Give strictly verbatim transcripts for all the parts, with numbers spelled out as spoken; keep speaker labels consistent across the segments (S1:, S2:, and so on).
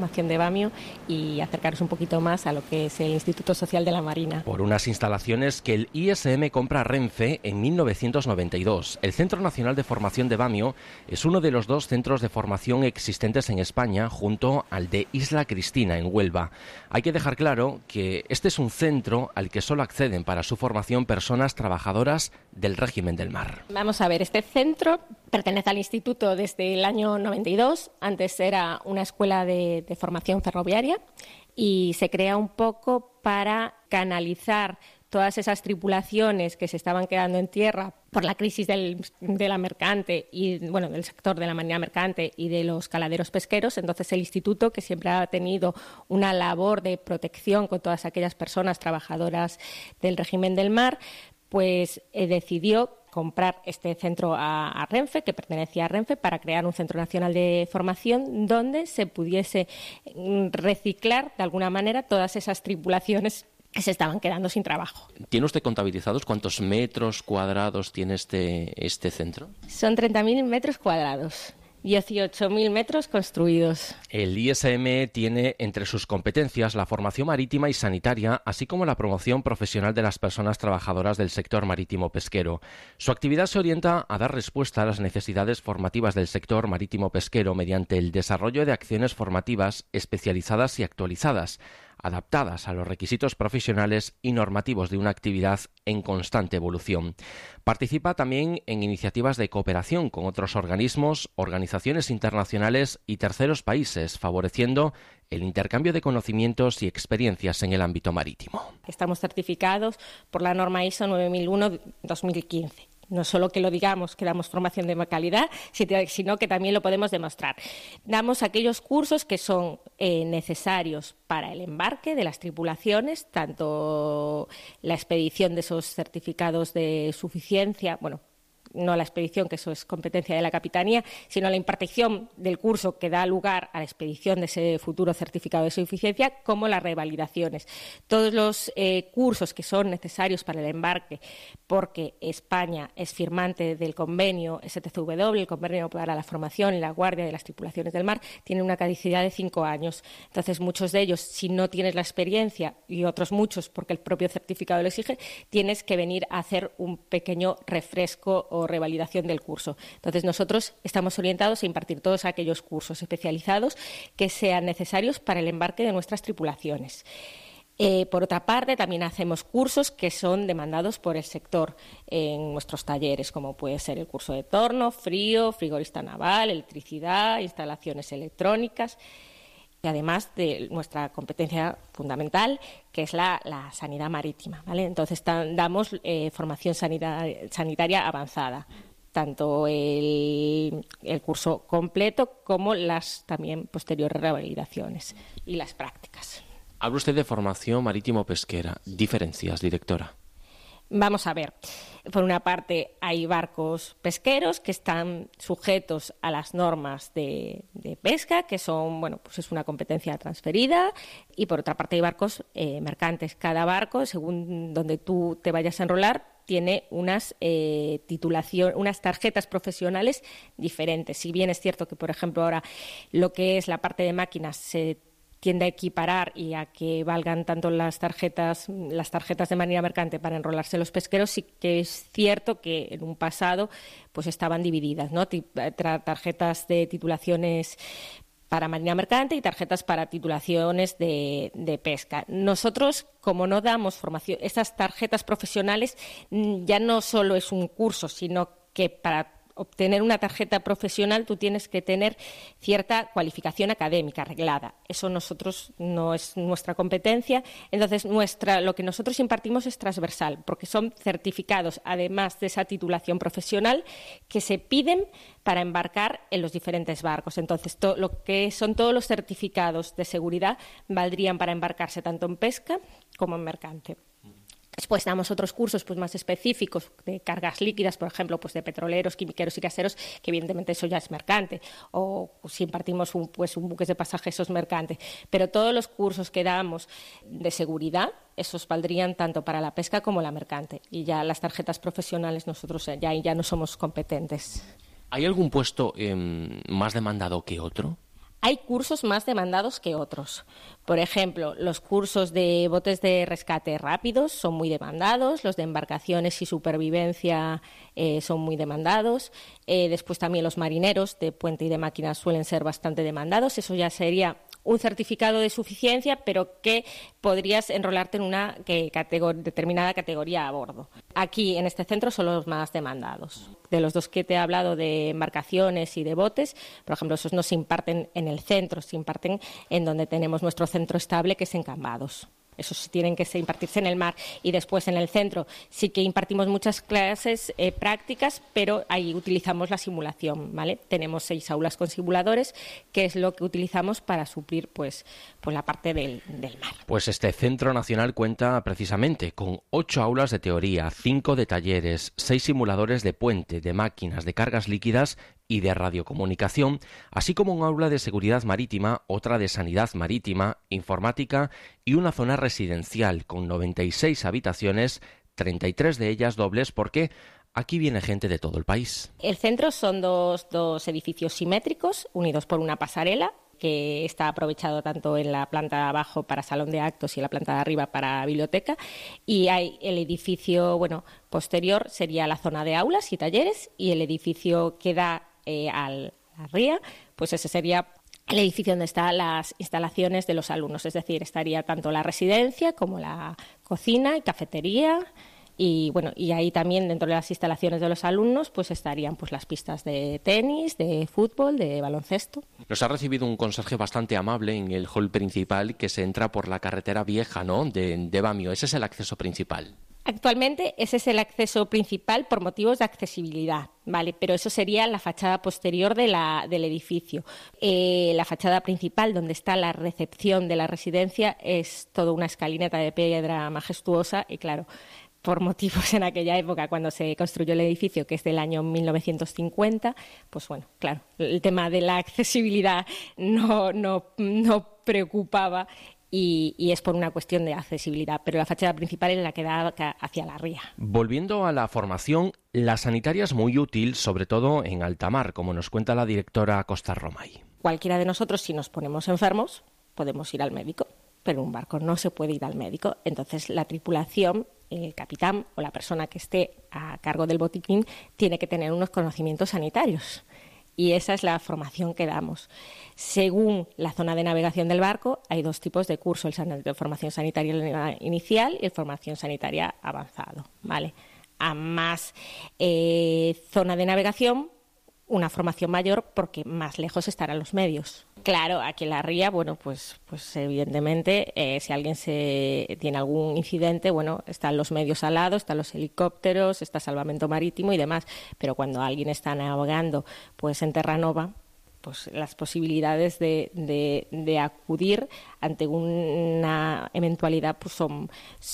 S1: de Bamio y acercaros un poquito más a lo que es el Instituto Social de la Marina.
S2: Por unas instalaciones que el I S M compra a Renfe en mil novecientos noventa y dos. El Centro Nacional de Formación de Bamio es uno de los dos centros de formación existentes en España, junto al de Isla Cristina, en Huelva. Hay que dejar claro que este es un centro al que solo acceden para su formación personas trabajadoras del régimen del mar.
S1: Vamos a ver, este centro pertenece al instituto desde el año noventa y dos. Antes era una escuela de, de formación ferroviaria y se crea un poco para canalizar todas esas tripulaciones que se estaban quedando en tierra por la crisis del, de la mercante y bueno del sector de la marina mercante y de los caladeros pesqueros. Entonces el instituto, que siempre ha tenido una labor de protección con todas aquellas personas trabajadoras del régimen del mar, pues eh, decidió comprar este centro a, a Renfe, que pertenecía a Renfe, para crear un centro nacional de formación donde se pudiese reciclar de alguna manera todas esas tripulaciones que se estaban quedando sin trabajo.
S2: ¿Tiene usted contabilizados cuántos metros cuadrados tiene este, este centro?
S1: Son treinta mil metros cuadrados. dieciocho mil metros construidos.
S2: El I S M tiene entre sus competencias la formación marítima y sanitaria, así como la promoción profesional de las personas trabajadoras del sector marítimo pesquero. Su actividad se orienta a dar respuesta a las necesidades formativas del sector marítimo pesquero mediante el desarrollo de acciones formativas especializadas y actualizadas, adaptadas a los requisitos profesionales y normativos de una actividad en constante evolución. Participa también en iniciativas de cooperación con otros organismos, organizaciones internacionales y terceros países, favoreciendo el intercambio de conocimientos y experiencias en el ámbito marítimo.
S1: Estamos certificados por la norma I S O nueve mil uno dos mil quince. No solo que lo digamos, que damos formación de calidad, sino que también lo podemos demostrar. Damos aquellos cursos que son eh, necesarios para el embarque de las tripulaciones, tanto la expedición de esos certificados de suficiencia, bueno, no la expedición, que eso es competencia de la Capitanía, sino la impartición del curso que da lugar a la expedición de ese futuro certificado de suficiencia, como las revalidaciones. Todos los eh, cursos que son necesarios para el embarque, porque España es firmante del convenio S T C W, el convenio para la formación y la guardia de las tripulaciones del mar, tienen una caducidad de cinco años. Entonces, muchos de ellos, si no tienes la experiencia, y otros muchos, porque el propio certificado lo exige, tienes que venir a hacer un pequeño refresco o revalidación del curso. Entonces, nosotros estamos orientados a impartir todos aquellos cursos especializados que sean necesarios para el embarque de nuestras tripulaciones. Eh, por otra parte, también hacemos cursos que son demandados por el sector en nuestros talleres, como puede ser el curso de torno, frío, frigorista naval, electricidad, instalaciones electrónicas, y además de nuestra competencia fundamental, que es la, la sanidad marítima, ¿vale? Entonces damos eh, formación sanitaria, sanitaria avanzada, tanto el, el curso completo como las también posteriores revalidaciones y las prácticas.
S2: Habla usted de formación marítimo-pesquera. ¿Diferencias, directora?
S1: Vamos a ver. Por una parte, hay barcos pesqueros que están sujetos a las normas de, de pesca, que son, bueno, pues es una competencia transferida, y por otra parte hay barcos eh, mercantes. Cada barco, según donde tú te vayas a enrolar, tiene unas eh, titulación, unas tarjetas profesionales diferentes. Si bien es cierto que, por ejemplo, ahora lo que es la parte de máquinas se tiende a equiparar y a que valgan tanto las tarjetas las tarjetas de marina mercante para enrolarse los pesqueros, sí que es cierto que en un pasado pues estaban divididas, ¿no? Tarjetas de titulaciones para marina mercante y tarjetas para titulaciones de, de pesca. Nosotros, como no damos formación, estas tarjetas profesionales ya no solo es un curso, sino que para obtener una tarjeta profesional tú tienes que tener cierta cualificación académica reglada. Eso nosotros no es nuestra competencia. Entonces, nuestra, lo que nosotros impartimos es transversal, porque son certificados, además de esa titulación profesional, que se piden para embarcar en los diferentes barcos. Entonces, to, lo que son todos los certificados de seguridad valdrían para embarcarse tanto en pesca como en mercante. Después damos otros cursos pues más específicos de cargas líquidas, por ejemplo, pues de petroleros, quimiqueros y gaseros, que evidentemente eso ya es mercante, o si impartimos un, pues, un buques de pasaje, eso es mercante. Pero todos los cursos que damos de seguridad, esos valdrían tanto para la pesca como la mercante. Y ya las tarjetas profesionales nosotros ya, ya no somos competentes.
S2: ¿Hay algún puesto eh, más demandado que otro?
S1: Hay cursos más demandados que otros. Por ejemplo, los cursos de botes de rescate rápidos son muy demandados, los de embarcaciones y supervivencia eh, son muy demandados. Eh, después también los marineros de puente y de máquinas suelen ser bastante demandados. Eso ya sería un certificado de suficiencia, pero que podrías enrolarte en una que, categor- determinada categoría a bordo. Aquí, en este centro, son los más demandados. De los dos que te he hablado, de embarcaciones y de botes, por ejemplo, esos no se imparten en el centro, se imparten en donde tenemos nuestro centro estable, que es en Cambados. Esos sí tienen que impartirse en el mar. Y después en el centro sí que impartimos muchas clases eh, prácticas, pero ahí utilizamos la simulación, ¿vale? Tenemos seis aulas con simuladores, que es lo que utilizamos para suplir pues, pues la parte del, del mar.
S2: Pues este Centro Nacional cuenta precisamente con ocho aulas de teoría, cinco de talleres, seis simuladores de puente, de máquinas, de cargas líquidas y de radiocomunicación, así como un aula de seguridad marítima, otra de sanidad marítima, informática y una zona residencial con noventa y seis habitaciones, treinta y tres de ellas dobles, porque aquí viene gente de todo el país.
S1: El centro son dos, dos edificios simétricos unidos por una pasarela que está aprovechado tanto en la planta de abajo para salón de actos y en la planta de arriba para biblioteca, y hay el edificio, bueno, posterior sería la zona de aulas y talleres, y el edificio que da eh, al, a la ría, pues ese sería el edificio donde están las instalaciones de los alumnos, es decir, estaría tanto la residencia como la cocina y cafetería. Y bueno, y ahí también dentro de las instalaciones de los alumnos pues estarían pues las pistas de tenis, de fútbol, de baloncesto.
S2: Nos ha recibido un conserje bastante amable en el hall principal, que se entra por la carretera vieja, ¿no?, de, de Bamio. Ese es el acceso principal.
S1: Actualmente ese es el acceso principal por motivos de accesibilidad, ¿vale? Pero eso sería la fachada posterior de la, del edificio. Eh, la fachada principal, donde está la recepción de la residencia, es toda una escalinata de piedra majestuosa y, claro, por motivos en aquella época, cuando se construyó el edificio, que es del año mil novecientos cincuenta, pues bueno, claro, el tema de la accesibilidad no, no, no preocupaba y, y es por una cuestión de accesibilidad, pero la fachada principal es la que da hacia la ría.
S2: Volviendo a la formación, la sanitaria es muy útil, sobre todo en alta mar, como nos cuenta la directora Costa Romay.
S1: Cualquiera de nosotros, si nos ponemos enfermos, podemos ir al médico, pero en un barco no se puede ir al médico. Entonces, la tripulación, el capitán o la persona que esté a cargo del botiquín tiene que tener unos conocimientos sanitarios. Y esa es la formación que damos. Según la zona de navegación del barco, hay dos tipos de curso, el de formación sanitaria inicial y el formación sanitaria avanzado, ¿vale? A más eh, zona de navegación, una formación mayor, porque más lejos estarán los medios. Claro, aquí en la ría, bueno, pues, pues evidentemente, eh, si alguien se tiene algún incidente, bueno, están los medios al lado, están los helicópteros, está salvamento marítimo y demás. Pero cuando alguien está navegando, pues en Terranova, pues las posibilidades de, de, de acudir ante una eventualidad pues son,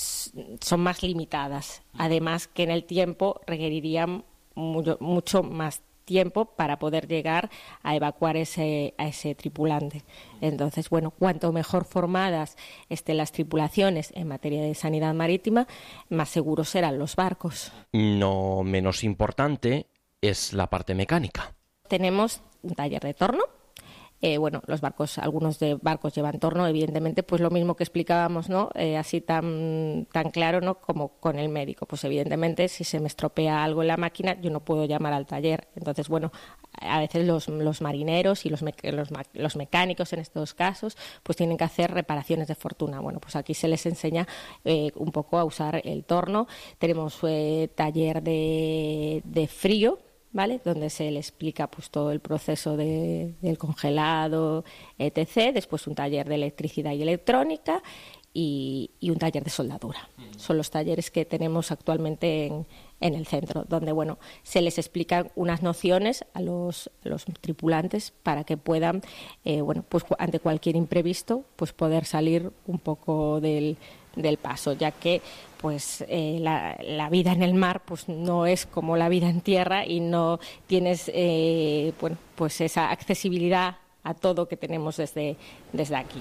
S1: son más limitadas. Además, que en el tiempo requerirían mucho, mucho más tiempo para poder llegar a evacuar ese, a ese tripulante. Entonces, bueno, cuanto mejor formadas estén las tripulaciones en materia de sanidad marítima, más seguros serán los barcos.
S2: No menos importante es la parte mecánica.
S1: Tenemos un taller de torno. Eh, bueno, los barcos, algunos de barcos llevan torno, evidentemente, pues lo mismo que explicábamos, ¿no? Eh, así tan, tan claro, ¿no?, como con el médico. Pues evidentemente, si se me estropea algo en la máquina, yo no puedo llamar al taller. Entonces, bueno, a veces los, los marineros y los, me, los, los mecánicos en estos casos, pues tienen que hacer reparaciones de fortuna. Bueno, pues aquí se les enseña eh, un poco a usar el torno. Tenemos eh, taller de, de frío, ¿vale?, donde se le explica pues todo el proceso de, del congelado, etcétera. Después un taller de electricidad y electrónica y, y un taller de soldadura. Mm. Son los talleres que tenemos actualmente en, en el centro, donde bueno, se les explican unas nociones a los, a los tripulantes para que puedan, eh, bueno, pues ante cualquier imprevisto, pues poder salir un poco del del paso, ya que pues eh, la, la vida en el mar pues no es como la vida en tierra y no tienes eh, bueno, pues esa accesibilidad a todo que tenemos desde, desde aquí.